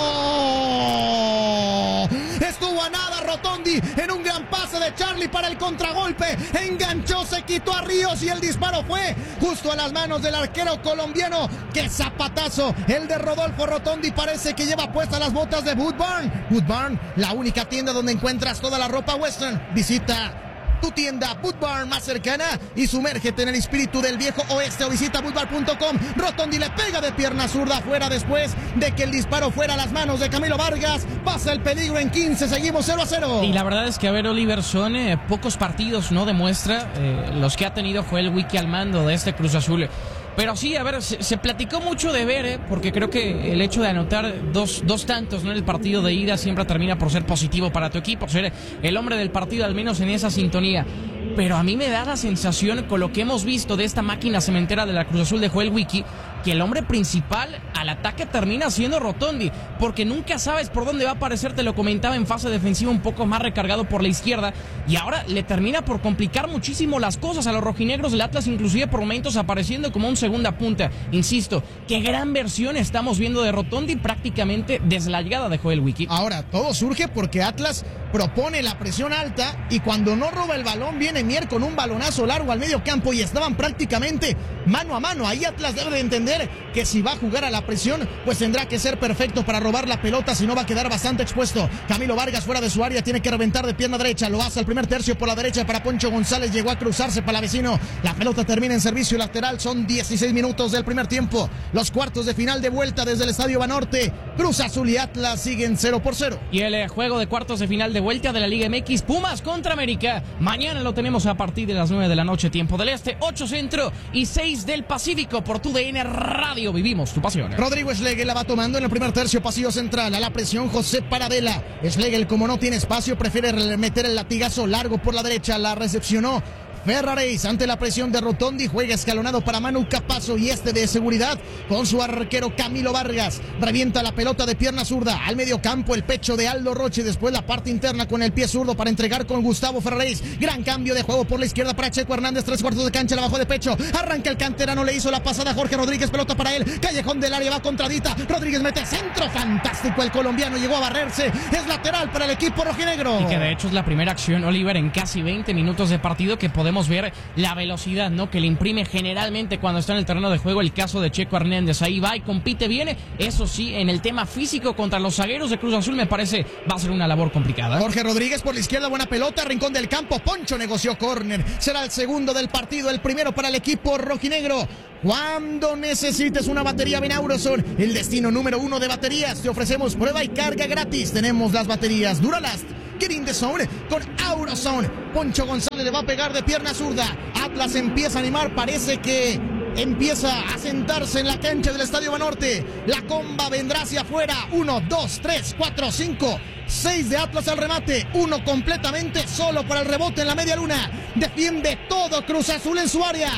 estuvo a nada Rotondi en un gran pase de Charlie para el contragolpe, enganchó, se quitó a Ríos y el disparo fue justo a las manos del arquero colombiano. ¡Qué zapatazo! El de Rodolfo Rotondi, parece que lleva puestas las botas de Boot Barn. Boot Barn, la única tienda donde encuentras toda la ropa western. Visita tu tienda Boot Barn más cercana y sumérgete en el espíritu del viejo oeste o visita boot bar punto com. Rotondi le pega de pierna zurda afuera después de que el disparo fuera a las manos de Camilo Vargas. Pasa el peligro en quince, seguimos cero a cero. Y la verdad es que a ver, Oliver, son eh, pocos partidos, ¿no? Demuestra eh, los que ha tenido Joel Wiki al mando de este Cruz Azul. Pero sí, a ver, se, se platicó mucho de Evere, porque creo que el hecho de anotar dos, dos tantos, ¿no?, en el partido de ida siempre termina por ser positivo para tu equipo, ser el hombre del partido, al menos en esa sintonía. Pero a mí me da la sensación, con lo que hemos visto de esta máquina cementera de la Cruz Azul de Joel Wiki, que el hombre principal al ataque termina siendo Rotondi, porque nunca sabes por dónde va a aparecer, te lo comentaba, en fase defensiva un poco más recargado por la izquierda, y ahora le termina por complicar muchísimo las cosas a los rojinegros del Atlas, inclusive por momentos apareciendo como un segunda punta. Insisto, qué gran versión estamos viendo de Rotondi prácticamente desde la llegada de Joel Wiki. Ahora, todo surge porque Atlas propone la presión alta y cuando no roba el balón viene Mier con un balonazo largo al medio campo y estaban prácticamente mano a mano. Ahí Atlas debe de entender que si va a jugar a la presión, pues tendrá que ser perfecto para robar la pelota, si no va a quedar bastante expuesto. Camilo Vargas fuera de su área, tiene que reventar de pierna derecha, lo hace al primer tercio por la derecha para Poncho González, llegó a cruzarse para la vecino, la pelota termina en servicio lateral, son dieciséis minutos del primer tiempo, los cuartos de final de vuelta desde el Estadio Banorte, Cruz Azul y Atlas siguen cero por cero. Y el eh, juego de cuartos de final de vuelta de la Liga M X, Pumas contra América, mañana lo tenemos a partir de las nueve de la noche, tiempo del Este, ocho Centro y seis del Pacífico, por tu D N Radio, vivimos tu pasión. Rodrigo Schlegel la va tomando en el primer tercio, pasillo central, a la presión José Paradela. Schlegel, como no tiene espacio, prefiere meter el latigazo largo por la derecha, la recepcionó Ferraréis ante la presión de Rotondi, juega escalonado para Manu Capazo y este de seguridad con su arquero Camilo Vargas, revienta la pelota de pierna zurda al medio campo, el pecho de Aldo Roche, después la parte interna con el pie zurdo para entregar con Gustavo Ferraréis, gran cambio de juego por la izquierda para Checo Hernández, tres cuartos de cancha, la bajó de pecho, arranca el canterano, le hizo la pasada a Jorge Rodríguez, pelota para él, callejón del área, va contra Dita, Rodríguez mete centro, fantástico el colombiano, llegó a barrerse, es lateral para el equipo rojinegro. Y que de hecho es la primera acción, Oliver, en casi veinte minutos de partido que podemos ver la velocidad, ¿no?, que le imprime generalmente cuando está en el terreno de juego, el caso de Checo Hernández, ahí va y compite bien, eso sí, en el tema físico contra los zagueros de Cruz Azul me parece va a ser una labor complicada. Jorge Rodríguez por la izquierda, buena pelota, rincón del campo, Poncho negoció córner, será el segundo del partido, el primero para el equipo rojinegro. Cuando necesites una batería Benauroson, el destino número uno de baterías, te ofrecemos prueba y carga gratis, tenemos las baterías Duralast, Get in the Zone con Auroson. Poncho González le va a pegar de pierna zurda, Atlas empieza a animar, parece que empieza a sentarse en la cancha del Estadio Banorte, la comba vendrá hacia afuera, uno, dos, tres, cuatro, cinco, seis de Atlas al remate, uno completamente solo para el rebote en la media luna, defiende todo Cruz Azul en su área.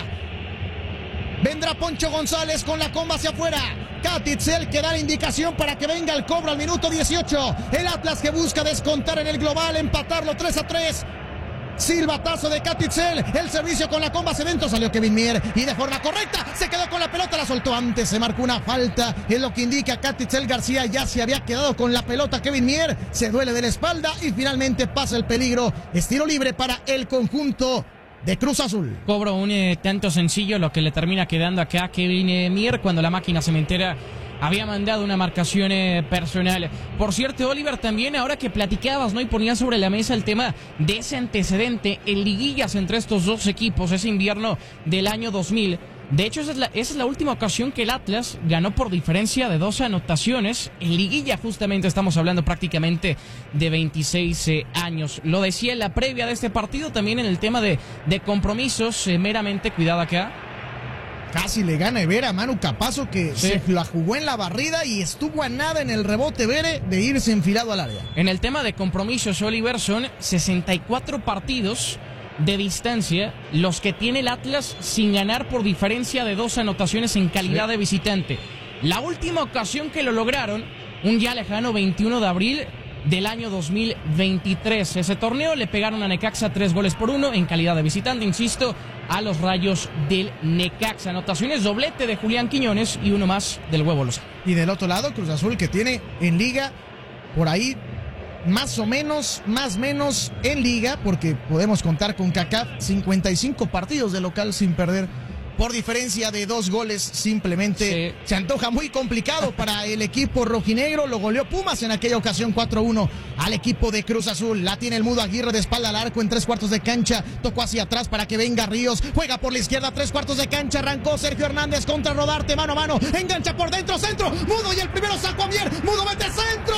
Vendrá Poncho González con la comba hacia afuera. Katitzel que da la indicación para que venga el cobro al minuto dieciocho. El Atlas que busca descontar en el global, empatarlo tres a tres. Silbatazo de Catitzel, el servicio con la comba hacia adentro, salió Kevin Mier y de forma correcta se quedó con la pelota, la soltó antes, se marcó una falta, es lo que indica Catitzel García, ya se había quedado con la pelota Kevin Mier, se duele de la espalda y finalmente pasa el peligro, estilo libre para el conjunto de Cruz Azul. Cobro un eh, tanto sencillo, lo que le termina quedando acá a Kevin eh, Mier cuando la máquina cementera había mandado una marcación eh, personal. Por cierto, Oliver, también ahora que platicabas, ¿no? Y ponías sobre la mesa el tema de ese antecedente en liguillas entre estos dos equipos, ese invierno del año dos mil. De hecho, esa es, la, esa es la última ocasión que el Atlas ganó por diferencia de dos anotaciones. En liguilla, justamente, estamos hablando prácticamente de veintiséis eh, años. Lo decía en la previa de este partido, también en el tema de, de compromisos, eh, meramente, cuidado acá. Casi le gana Evera a Manu Capazo, que sí. se la jugó en la barrida y estuvo a nada en el rebote Vere de irse enfilado al área. En el tema de compromisos, Oliver, son sesenta y cuatro partidos de distancia los que tiene el Atlas sin ganar por diferencia de dos anotaciones en calidad sí. de visitante. La última ocasión que lo lograron, un ya lejano veintiuno de abril del año dos mil veintitrés. Ese torneo le pegaron a Necaxa tres goles por uno en calidad de visitante, insisto, a los Rayos del Necaxa. Anotaciones, doblete de Julián Quiñones y uno más del Huevo Lozano. Y del otro lado, Cruz Azul, que tiene en liga por ahí más o menos, más o menos en liga, porque podemos contar con CACAF, cincuenta y cinco partidos de local sin perder por diferencia de dos goles. Simplemente sí. se antoja muy complicado para el equipo rojinegro. Lo goleó Pumas en aquella ocasión cuatro uno al equipo de Cruz Azul. La tiene el Mudo Aguirre de espalda al arco en tres cuartos de cancha. Tocó hacia atrás para que venga Ríos. Juega por la izquierda, tres cuartos de cancha. Arrancó Sergio Hernández contra Rodarte, mano a mano. Engancha por dentro, centro. Mudo y el primero sacó a Mier. Mudo mete centro.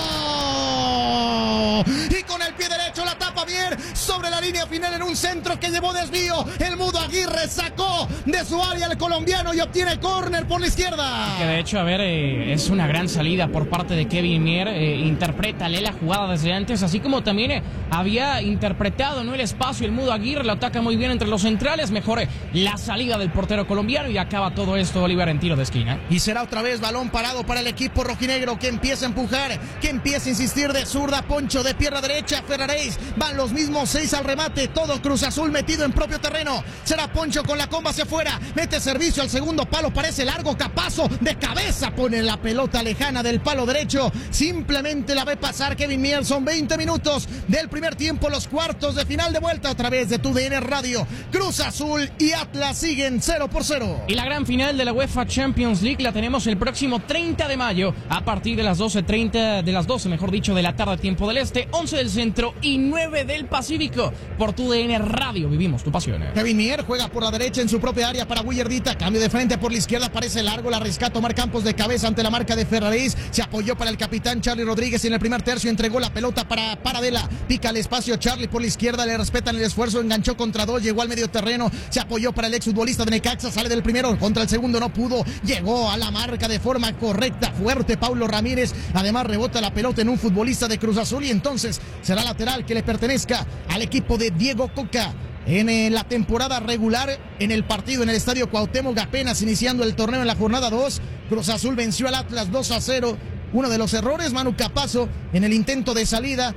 Y con el pie derecho la tapa Mier sobre la línea final en un centro que llevó desvío. El Mudo Aguirre sacó de su área el colombiano y obtiene córner por la izquierda. Que de hecho, a ver, eh, es una gran salida por parte de Kevin Mier. Eh, interprétale la jugada desde antes, así como también eh, había interpretado, ¿no?, el espacio. El Mudo Aguirre lo ataca muy bien entre los centrales. Mejor eh, la salida del portero colombiano y acaba todo esto Oliver en tiro de esquina. Y será otra vez balón parado para el equipo rojinegro, que empieza a empujar, que empieza a insistir de zurda Poncho, de pierna derecha Ferraréis. Van los mismos seis al remate. Todo Cruz Azul metido en propio terreno. Será Poncho con la comba hacia afuera. Mete servicio al segundo palo, parece largo. Capazo de cabeza pone la pelota lejana del palo derecho. Simplemente la ve pasar Kevin Mier. Son veinte minutos del primer tiempo, los cuartos de final de vuelta a través de tu D N Radio. Cruz Azul y Atlas siguen cero por cero. Y la gran final de la UEFA Champions League la tenemos el próximo treinta de mayo a partir de las doce treinta, de las doce, mejor dicho, de la tarde, tiempo del este, once del centro y nueve del Pacífico. Por tu D N Radio vivimos tu pasión. Kevin Mier juega por la derecha en su propia área para Willardita, cambio de frente por la izquierda, parece largo, la rescata Omar Campos de cabeza ante la marca de Ferraréis, se apoyó para el capitán Charlie Rodríguez y en el primer tercio entregó la pelota para Paradela, pica el espacio Charlie por la izquierda, le respetan el esfuerzo, enganchó contra dos, llegó al medio terreno, se apoyó para el exfutbolista de Necaxa, sale del primero, contra el segundo no pudo, llegó a la marca de forma correcta, fuerte Paulo Ramírez, además rebota la pelota en un futbolista de Cruz Azul y entonces será lateral que le pertenezca al equipo de Diego Coca. En la temporada regular, en el partido en el Estadio Cuauhtémoc, apenas iniciando el torneo en la jornada dos, Cruz Azul venció al Atlas dos a cero. Uno de los errores, Manu Capazo, en el intento de salida.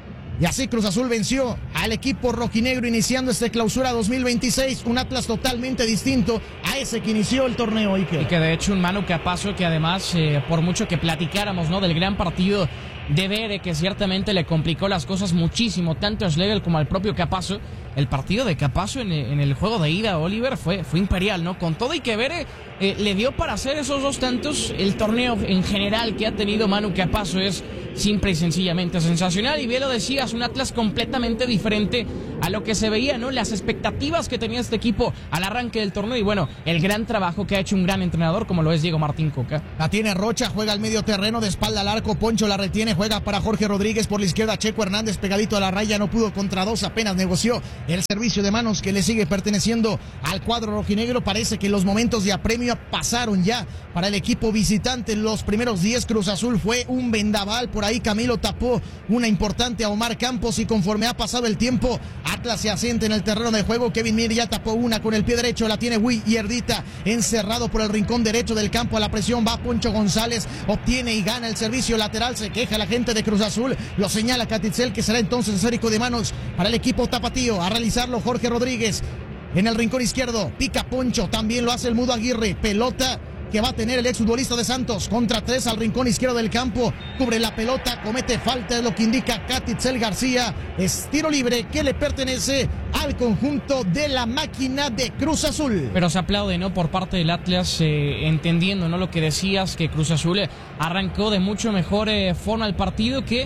Y así Cruz Azul venció al equipo rojinegro iniciando este clausura dos mil veintiséis. Un Atlas totalmente distinto a ese que inició el torneo. Iker. Y que de hecho un Manu Capazo que además, eh, por mucho que platicáramos, ¿no?, del gran partido de Vere, que ciertamente le complicó las cosas muchísimo, tanto a Schlegel como al propio Capazo. El partido de Capazo en, en el juego de ida, Oliver, fue, fue imperial, ¿no? Con todo y que Vere eh, le dio para hacer esos dos tantos, el torneo en general que ha tenido Manu Capazo es simple y sencillamente sensacional. Y bien lo decías, un Atlas completamente diferente a lo que se veía, ¿no? Las expectativas que tenía este equipo al arranque del torneo y bueno, el gran trabajo que ha hecho un gran entrenador como lo es Diego Martín Coca. La tiene Rocha, juega al medio terreno, de espalda al arco, Poncho la retiene, juega para Jorge Rodríguez por la izquierda, Checo Hernández pegadito a la raya, no pudo contra dos, apenas negoció el servicio de manos que le sigue perteneciendo al cuadro rojinegro. Parece que los momentos de apremio pasaron ya para el equipo visitante. Los primeros diez Cruz Azul fue un vendaval, por ahí Camilo tapó una importante a Omar Campos y conforme ha pasado el tiempo, Atlas se asienta en el terreno de juego. Kevin Mier ya tapó una con el pie derecho, la tiene Yerdita encerrado por el rincón derecho del campo. A la presión va Poncho González, obtiene y gana el servicio lateral. Se queja la gente de Cruz Azul, lo señala Catitzel, que será entonces esférico de manos para el equipo tapatío. A realizarlo Jorge Rodríguez en el rincón izquierdo, pica Poncho, también lo hace el Mudo Aguirre. Pelota que va a tener el exfutbolista de Santos, contra tres al rincón izquierdo del campo, cubre la pelota, comete falta, es lo que indica Catitzel García. Es tiro libre que le pertenece al conjunto de la máquina de Cruz Azul. Pero se aplaude, ¿no?, por parte del Atlas, eh, entendiendo, ¿no?, lo que decías, que Cruz Azul eh, arrancó de mucho mejor eh, forma el partido, que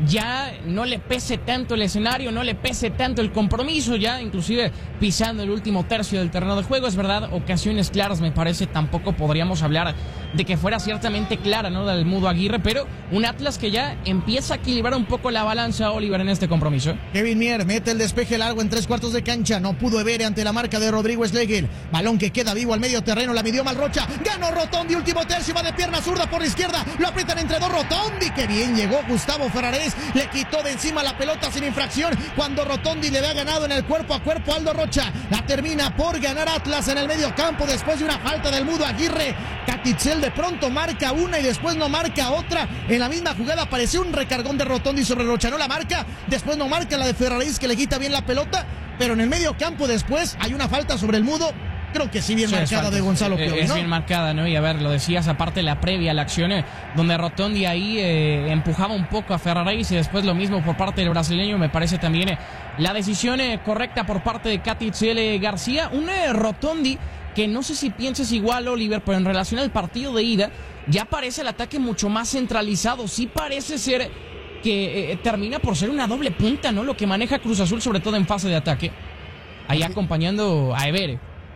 ya no le pese tanto el escenario, no le pese tanto el compromiso, ya inclusive pisando el último tercio del terreno de juego. Es verdad, ocasiones claras, me parece, tampoco podríamos hablar de que fuera ciertamente clara, ¿no?, del Mudo Aguirre, pero un Atlas que ya empieza a equilibrar un poco la balanza, Oliver, en este compromiso. Kevin Mier mete el despeje largo en tres cuartos de cancha, no pudo ver ante la marca de Rodrigo Schlegel, balón que queda vivo al medio terreno, la midió Malrocha, ganó Rotondi, último tercio, va de pierna zurda por la izquierda, lo aprietan entre dos Rotondi, que bien llegó Gustavo Ferraréis, le quitó de encima la pelota sin infracción, cuando Rotondi le había ganado en el cuerpo a cuerpo a Aldo Rocha. La termina por ganar Atlas en el medio campo después de una falta del Mudo Aguirre. Catitzel de pronto marca una y después no marca otra. En la misma jugada apareció un recargón de Rotondi sobre Rocha, no la marca, después no marca la de Ferraréis, que le quita bien la pelota, pero en el medio campo después hay una falta sobre el Mudo. Creo que sí, bien sí, marcada de Gonzalo Piovi, Es ¿no? bien marcada, ¿no? Y a ver, lo decías, aparte la previa a la acción, eh, donde Rotondi ahí eh, empujaba un poco a Ferraréis, y después lo mismo por parte del brasileño. Me parece también eh, la decisión eh, correcta por parte de Catitzel eh, García. Un eh, Rotondi que no sé si pienses igual, Oliver, pero en relación al partido de ida, ya parece el ataque mucho más centralizado. Sí parece ser que eh, termina por ser una doble punta, ¿no?, lo que maneja Cruz Azul, sobre todo en fase de ataque, ahí acompañando a Evere.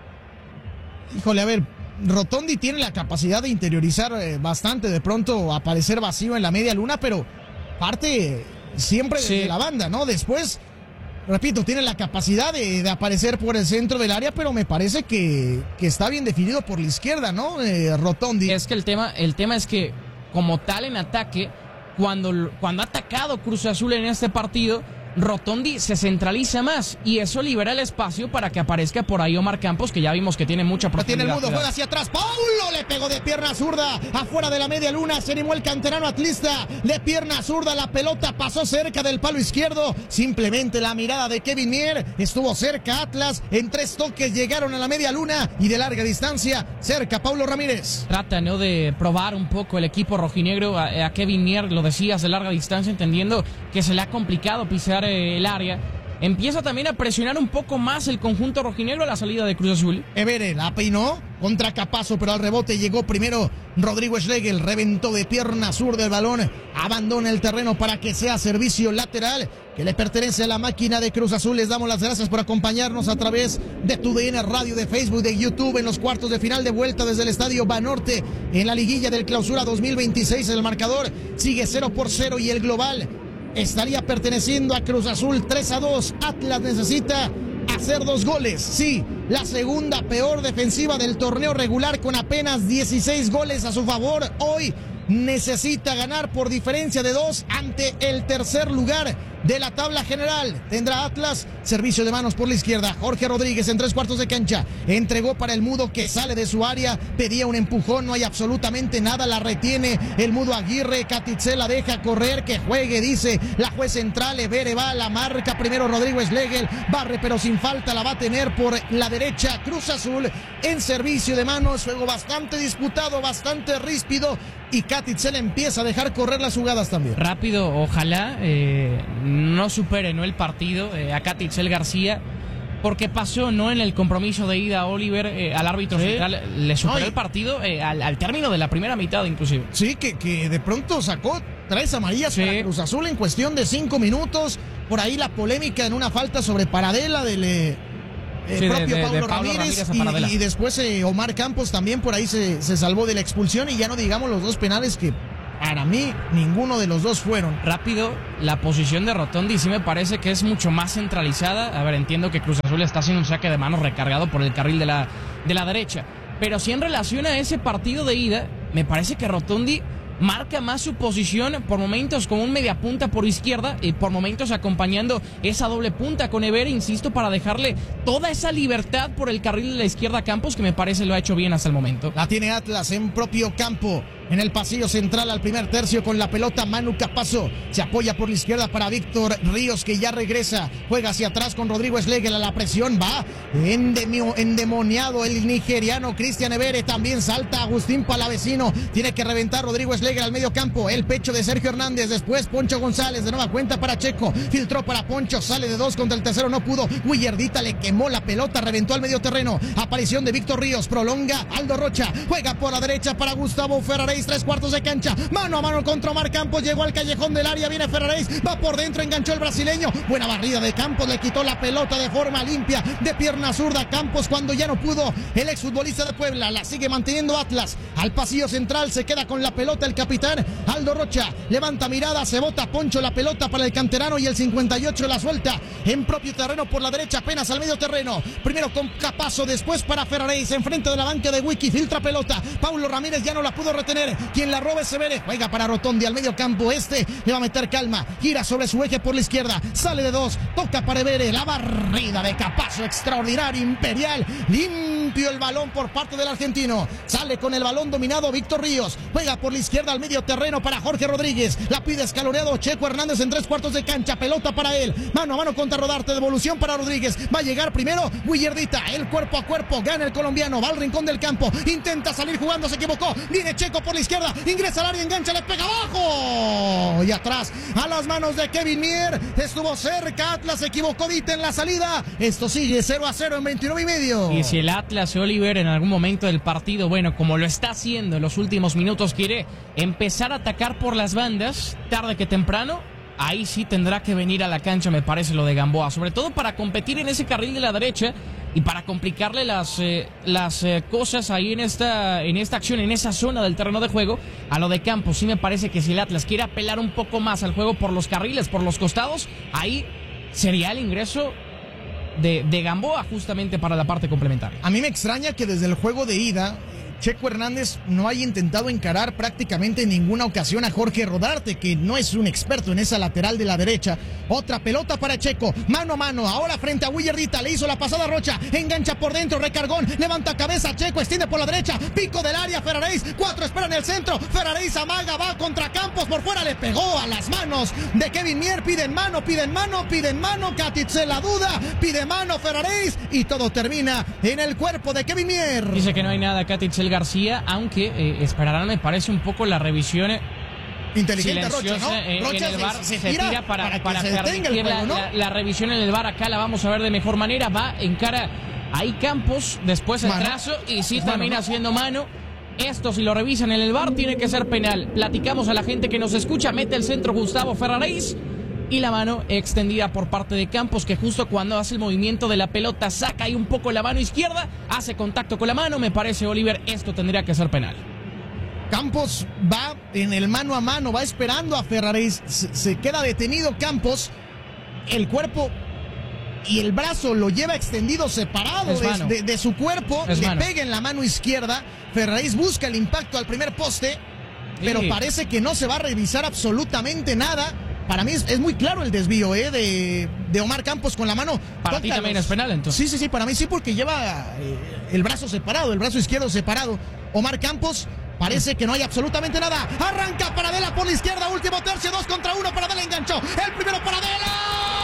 Híjole, a ver, Rotondi tiene la capacidad de interiorizar eh, bastante, de pronto aparecer vacío en la media luna, pero parte siempre sí. de la banda, ¿no? Después, repito, tiene la capacidad de, de aparecer por el centro del área, pero me parece que, que está bien definido por la izquierda, ¿no? Eh, Rotondi. Es que el tema, el tema es que, como tal en ataque, cuando, cuando ha atacado Cruz Azul en este partido, Rotondi se centraliza más y eso libera el espacio para que aparezca por ahí Omar Campos, que ya vimos que tiene mucha profundidad. Tiene el Mudo, juega hacia atrás, Paulo le pegó de pierna zurda, afuera de la media luna, se animó el canterano atlista, de pierna zurda, la pelota pasó cerca del palo izquierdo, simplemente la mirada de Kevin Mier, estuvo cerca Atlas, en tres toques llegaron a la media luna y de larga distancia, cerca Paulo Ramírez. Trata, ¿no?, de probar un poco el equipo rojinegro a, a Kevin Mier, lo decías, de larga distancia, entendiendo que se le ha complicado pisar el área. Empieza también a presionar un poco más el conjunto rojinegro a la salida de Cruz Azul. Evere la peinó contra Capazo, pero al rebote llegó primero Rodrigo Schlegel, reventó de pierna sur del balón, abandona el terreno para que sea servicio lateral que le pertenece a la máquina de Cruz Azul. Les damos las gracias por acompañarnos a través de Tu D N Radio, de Facebook, de YouTube, en los cuartos de final de vuelta desde el Estadio Banorte en la liguilla del Clausura dos mil veintiséis. El marcador sigue cero por cero y el global estaría perteneciendo a Cruz Azul tres a dos. Atlas necesita hacer dos goles. Sí, la segunda peor defensiva del torneo regular con apenas dieciséis goles a su favor. Hoy necesita ganar por diferencia de dos ante el tercer lugar de la tabla general. Tendrá Atlas servicio de manos por la izquierda. Jorge Rodríguez en tres cuartos de cancha. Entregó para el Mudo, que sale de su área. Pedía un empujón, no hay absolutamente nada. La retiene el Mudo Aguirre. Catitzel la deja correr, que juegue, dice la juez central. Evere va, la marca primero Rodrigo Schlegel. Barre pero sin falta, la va a tener por la derecha Cruz Azul en servicio de manos. Juego bastante disputado, bastante ríspido. Y Catitzel empieza a dejar correr las jugadas también. Rápido, ojalá eh, no supere, ¿no?, el partido eh, a Catitzel García, porque pasó, ¿no?, en el compromiso de ida, Oliver, eh, al árbitro ¿Sí? central, le superó Ay. el partido eh, al, al término de la primera mitad inclusive. Sí, que, que de pronto sacó tres amarillas sí. para Cruz Azul en cuestión de cinco minutos. Por ahí la polémica en una falta sobre Paradela del... Eh, El sí, propio de, de, Paulo, de Paulo Ramírez, Ramírez y, y después eh, Omar Campos también por ahí se, se salvó de la expulsión, y ya no digamos los dos penales que para mí, ninguno de los dos fueron. Rápido, la posición de Rotondi sí me parece que es mucho más centralizada. A ver, entiendo que Cruz Azul está haciendo un saque de manos recargado por el carril de la, de la derecha. Pero sí en relación a ese partido de ida, me parece que Rotondi marca más su posición por momentos como un mediapunta por izquierda y por momentos acompañando esa doble punta con Evere, insisto, para dejarle toda esa libertad por el carril de la izquierda a Campos, que me parece lo ha hecho bien hasta el momento. La tiene Atlas en propio campo. En el pasillo central al primer tercio con la pelota Manu Capazo. Se apoya por la izquierda para Víctor Ríos, que ya regresa. Juega hacia atrás con Rodrigo Schlegel. A la presión va endemio, endemoniado el nigeriano Cristian Evere. También salta Agustín Palavecino. Tiene que reventar Rodrigo Schlegel al medio campo. El pecho de Sergio Hernández. Después Poncho González. De nueva cuenta para Checo. Filtró para Poncho. Sale de dos contra el tercero. No pudo. Willardita le quemó la pelota. Reventó al medio terreno. Aparición de Víctor Ríos. Prolonga Aldo Rocha. Juega por la derecha para Gustavo Ferraréis. Tres cuartos de cancha, mano a mano contra Omar Campos, llegó al callejón del área, viene Ferraréis, va por dentro, enganchó el brasileño, buena barrida de Campos, le quitó la pelota de forma limpia, de pierna zurda Campos cuando ya no pudo, el exfutbolista de Puebla, la sigue manteniendo Atlas, al pasillo central, se queda con la pelota el capitán Aldo Rocha, levanta mirada, se bota Poncho la pelota para el canterano y el cincuenta y ocho la suelta en propio terreno por la derecha, apenas al medio terreno, primero con Capazo, después para Ferraréis, enfrente de la banca de Wiki, filtra pelota, Paulo Ramírez ya no la pudo retener, quien la roba es Evere, juega para Rotondi al medio campo, este le va a meter calma, gira sobre su eje por la izquierda, sale de dos, toca para Evere, la barrida de Capazo, extraordinario, imperial, limpio el balón por parte del argentino, sale con el balón dominado Víctor Ríos, juega por la izquierda al medio terreno para Jorge Rodríguez, la pide escaloneado Checo Hernández en tres cuartos de cancha, pelota para él, mano a mano contra Rodarte, devolución para Rodríguez, va a llegar primero Willardita, el cuerpo a cuerpo, gana el colombiano, va al rincón del campo, intenta salir jugando, se equivocó, viene Checo por la izquierda, ingresa al área, engancha, le pega abajo y atrás a las manos de Kevin Mier, estuvo cerca, Atlas se equivocó Dita en la salida, esto sigue cero a cero en veintinueve y medio. Y si el Atlas, Oliver, en algún momento del partido, bueno, como lo está haciendo en los últimos minutos, quiere empezar a atacar por las bandas, tarde que temprano, ahí sí tendrá que venir a la cancha, me parece, lo de Gamboa, sobre todo para competir en ese carril de la derecha y para complicarle las, eh, las eh, cosas ahí en esta, en esta acción, en esa zona del terreno de juego, a lo de Campos. Sí me parece que si el Atlas quiere apelar un poco más al juego por los carriles, por los costados, ahí sería el ingreso de, de Gamboa justamente para la parte complementaria. A mí me extraña que desde el juego de ida Checo Hernández no haya intentado encarar prácticamente en ninguna ocasión a Jorge Rodarte, que no es un experto en esa lateral de la derecha. Otra pelota para Checo, mano a mano, ahora frente a Willardita, le hizo la pasada Rocha, engancha por dentro, recargón, levanta cabeza, Checo extiende por la derecha, pico del área, Ferraréis, cuatro espera en el centro, Ferraréis amaga, va contra Campos, por fuera le pegó a las manos de Kevin Mier, piden mano, piden mano, piden mano, Katitze la duda, pide mano Ferraréis y todo termina en el cuerpo de Kevin Mier. Dice que no hay nada Katitze García, aunque eh, esperarán, me parece, un poco la revisión inteligente Rocha, ¿no? Eh, Rocha en el bar se, se, se tira para, para, para que se detenga el juego, la, ¿no? la, la revisión en el bar acá la vamos a ver de mejor manera, va en cara ahí Campos, después el mano. trazo y sí Es termina mano, ¿no? haciendo mano. Esto, si lo revisan en el bar, tiene que ser penal. Platicamos a la gente que nos escucha, mete el centro Gustavo Ferraréis y la mano extendida por parte de Campos, que justo cuando hace el movimiento de la pelota saca ahí un poco la mano izquierda, hace contacto con la mano. Me parece, Oliver, esto tendría que ser penal. Campos va en el mano a mano, va esperando a Ferraréis, se, se queda detenido Campos, el cuerpo y el brazo lo lleva extendido separado de, de, de su cuerpo, es le mano. pega en la mano izquierda, Ferraréis busca el impacto al primer poste, pero sí. parece que no se va a revisar absolutamente nada. Para mí es, es muy claro el desvío eh, de, de Omar Campos con la mano. Para ti también es penal, entonces. Sí, sí, sí, para mí sí, porque lleva eh, el brazo separado, el brazo izquierdo separado. Omar Campos, parece que no hay absolutamente nada. Arranca Paradela por la izquierda, último tercio, dos contra uno, Paradela enganchó. El primero Paradela.